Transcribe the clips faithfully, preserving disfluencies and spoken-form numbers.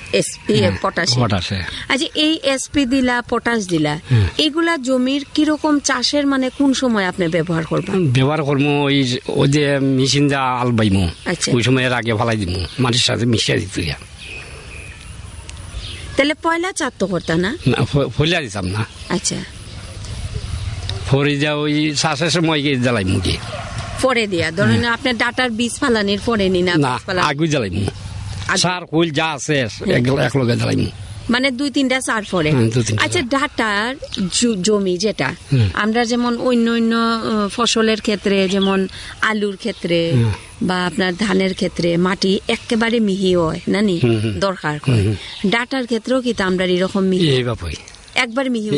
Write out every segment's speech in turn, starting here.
Potash. আচ্ছা, এই SP দিলা, পটাশ দিলা, এগুলা জমির কিরকম চাষের মানে কোন সময় আপনি ব্যবহার করবেন? ব্যবহার করবো ওই ওই যে মেশিন যা আল বাইমো, আচ্ছা, ওই সময় আগে ফালাই দিব, মাটির সাথে মিশিয়ে দিত। তাহলে পয়লা চার তো করতা না? ফলিয়া দিতাম না। আচ্ছা, ফরি যা ওই চাষের সময় গিয়ে জ্বালাই মুখে পরে দিয়া ধরেন আপনার ডাটার বীজ ফালানির পরে নি না? আগে জ্বালাইমু, সার কুল যা আছে এক লগে জ্বালাইমু, মানে দুই তিনটা সার পরে। আচ্ছা, ডাটার জমি যেটা আমরা যেমন অন্য অন্য ফসলের ক্ষেত্রে, যেমন আলুর ক্ষেত্রে বা আপনার ধানের ক্ষেত্রে মাটি একেবারে মিহি হয় না, নি দরকার করে, ডাটার ক্ষেত্রেও কি আমরা এরকম মিহি একবার মিহি?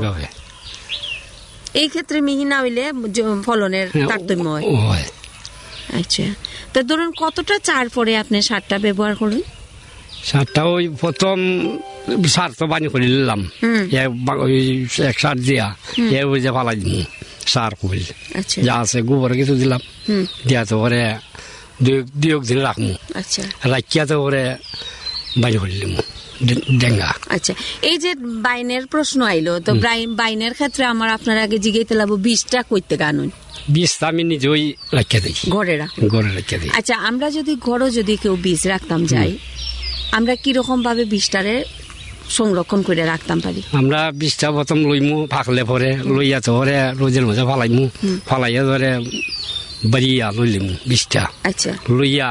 এই ক্ষেত্রে মিহি না হইলে ফলনের তারতম্য হয়। আচ্ছা, তো ধরুন কতটা চার পরে আপনি সারটা ব্যবহার করুন? সারটা ওই প্রথম সার তো বানি করে নিলাম, এক সার দিয়া ওই যে ফালাই দিম সার কুল যা আছে, গোবর কিছু দিলাম, দিয়া তো পরে দুই দিন রাখবো, রাখিয়া তো পরে বানি করে দিলাম ডেঙ্গা। আচ্ছা, এই যে বাইনের প্রশ্ন আইলো, তো বাইনের ক্ষেত্রে আমার আপনার আগে জিগাইতে লাগবো বীজটা কইতে গানুন? বীজটা আমি নিজেই রাখিয়া দিই, ঘরে রাখ ঘরে রাখিয়া দিই। আচ্ছা, আমরা যদি ঘরে যদি কেউ বীজ রাখতাম যাই, আমরা কিরকম ভাবে বীজটারে সংরক্ষণ করে রাখতাম পারি? আমরা বীজটা প্রথম লইমু, ফাঁকলে পরে লইয়া তো পরে রোজের মধ্যে ফালাইমু, ফালাইয়া ধরে বাড়িয়া লইলিমু বীজটা। আচ্ছা, লইয়া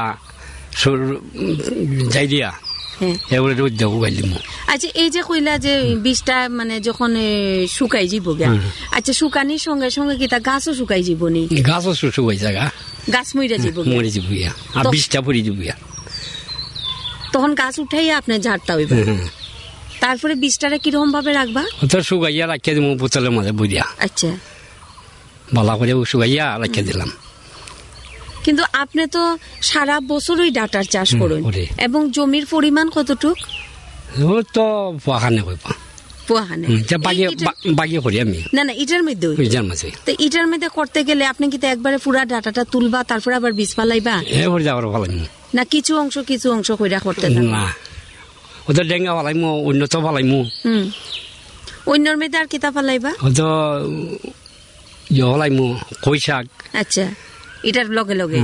যাই দিয়া এবারে রোদ দেবো গাইলিমু। আচ্ছা, এই যে কইলা যে বীজটা মানে যখন শুকাই যাব গা, আচ্ছা শুকানির সঙ্গে সঙ্গে কি তা গাছও শুকাই যাব নি? গাছও শুকাই জায়গা, গাছ মরে যাব, মরে যাব, আর বীজটা পড়ে যাব, তখন গাছ উঠাই আপনি ঝাড়তা হইব। তারপরে বীজটারে কিরকম ভাবে রাখবা? শুকাইয়া রাখিয়া দিব বোতলের মধ্যে বুঝিয়া। আচ্ছা, ভালো করে শুকাইয়া রাখিয়া দিলাম। কিন্তু আপনি তো সারা বছরই ডাটার চাষ করুন, এবং জমির পরিমাণ কতটুক? তো পোয়াখানে কইবা, পোয়াখানে বাগিয়ে করি আমি। না না, ইটার মধ্যে ইটার মধ্যে তো ইটার মধ্যে করতে গেলে আপনি কি একবারে পুরা ডাটাটা তুলবা তারপরে আবার বীজ ফালাইবা? না কিছু অংশ কিছু অংশ কইরা করতে না, ওদের ডেঙ্গা ফালাইমু, উন্নত ফালাইমু। হুম, অন্যর মধ্যে আর কিতা ফালাইবা? ওতো ইয়ে ফালাইমু, কই শাক। আচ্ছা, এটার লগে লগে।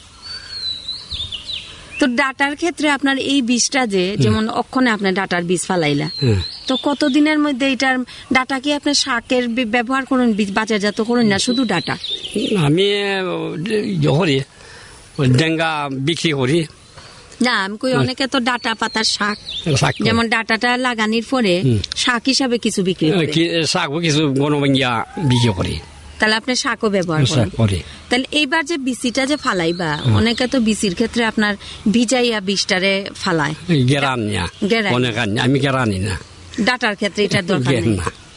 তো ডাটার ক্ষেত্রে আপনার এই বীজটা যে যেমন অক্ষণে আপনার ডাটার বীজ ফালাইলা, তো কতদিনের মধ্যে এটার ডাটা কি আপনি শাকের ব্যবহার করুন, বীজ বাজারজাত করুন, না শুধু ডাটা? আমি করি ডেঙ্গা বিক্রি করি। না, আমি কই অনেকে তো ডাটা পাতার শাক, যেমন ডাটাটা লাগানির পরে শাক হিসাবে কিছু বিক্রি করে, শাক কিছু গণবাঙ্গিয়া বিক্রি করি, তাহলে আপনি শাকও ব্যবহার করেন। তাহলে এইবার যে বিচিটা যে ফালাইবা, অনেকে তো বিচির ক্ষেত্রে আপনার ভিজাইয়া বীজটারে ফালায়, আমি গেরানি না। ডাটার ক্ষেত্রে এটার দরকার নেই।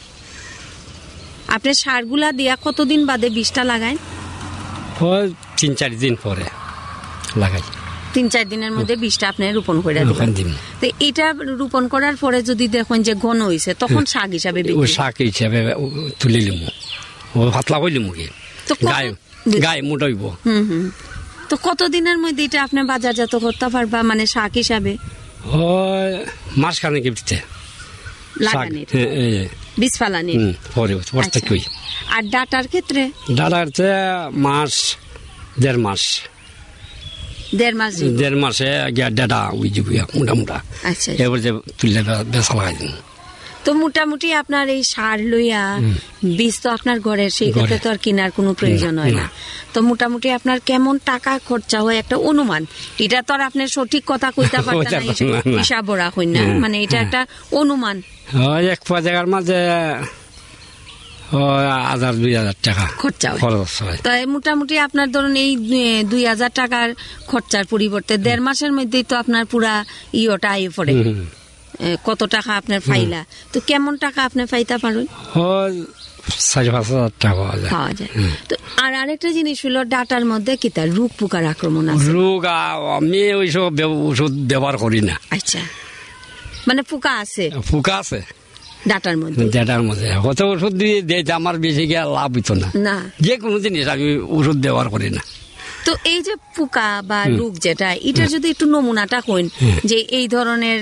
আপনি সারগুলা দিয়া কতদিন বাদে বীজটা লাগায়? তিন চার দিন পরে লাগাই। তিন চার দিনের মধ্যে বীজটা আপনি রোপণ করে দিবেন। তো এটা রোপণ করার পরে যদি দেখেন যে ঘন হয়েছে, তখন শাক হিসাবে শাক হিসাবে তুলে লিমু, পাতলা করে লিমু, গায়ে গায়ে মোটাইব। হুম হুম। তো কতদিনের মধ্যে এটা আপনি বাজারজাত করতে পারবা, মানে শাক হিসাবে? মাস খানেক দিতে লাগানির বীজ ফালানির পরে। আর ডাটার ক্ষেত্রে? ডাটার মাস দেড় মাস দেড় মাস দেড় মাসে ডাটা উই যাব মোটা মোটা। আচ্ছা, এবার যে তুললে বেচা লাগাই দিন। তো মোটামুটি আপনার এই সার লইয়া বীজ তো আপনার ঘরের, সেই ক্ষেত্রে তো আর কেনার কোনো প্রয়োজন হয় না। তো মোটামুটি আপনার কেমন টাকা খরচা হয় একটা অনুমান? এটা তো আর আপনি সঠিক কথা কইতে পারতেন না, হিসাব রাখুন না, মানে এটা একটা অনুমান। এক জায়গার মাঝে হাজার দুই হাজার টাকা খরচা হয়। তো মোটামুটি আপনার ধরুন এই দুই হাজার টাকার খরচার পরিবর্তে দেড় মাসের মধ্যেই তো আপনার পুরা ইয়েটা আইয়ে পড়ে। কত টাকা আপনার ফাইলা, তো কেমন টাকা আপনি ফাইতে পারেন? চারি পাঁচ হাজার টাকা পাওয়া যায়। তো আর আরেকটা জিনিস হলো ডাটার মধ্যে কি তার রোগ পোকার আক্রমণ আছে? রোগ আমি ওইসব ওষুধ ব্যবহার করি না। আচ্ছা, মানে পোকা আছে? পোকা আছে ডাটার মধ্যে। ডাটার মধ্যে কত ওষুধ দিয়ে দিয়েছে, আমার বেশি গিয়ে লাভ হইতো না। না, যে কোনো জিনিস আমি ওষুধ ব্যবহার করি না। তো এই যে পোকা বা রোগ যেটা, এটা যদি একটু নমুনাটা কইন যে এই ধরনের